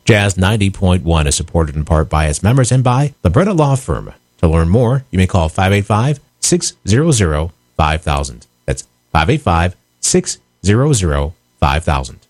Jazz 90.1 is supported in part by its members and by the Brenna Law Firm. To learn more, you may call 585-600-5000. That's 585-600-5000.